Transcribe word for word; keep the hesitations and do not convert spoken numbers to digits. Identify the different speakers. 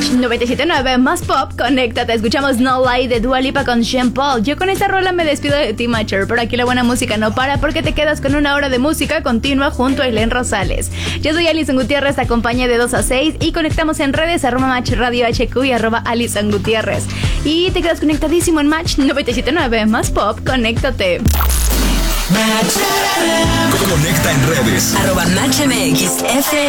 Speaker 1: Match noventa y siete punto nueve más pop, conéctate. Escuchamos No Lie de Dua Lipa con Sean Paul. Yo con esta rola me despido de ti, Matcher, pero aquí la buena música no para porque te quedas con una hora de música continua junto a Elen Rosales. Yo soy Alison Gutiérrez, te acompañé de dos a seis y conectamos en redes arroba Match Radio H Q y arroba Alison Gutiérrez. Y te quedas conectadísimo en Match noventa y siete punto nueve más pop, conéctate.
Speaker 2: Match. Conecta en redes
Speaker 3: arroba Match M X F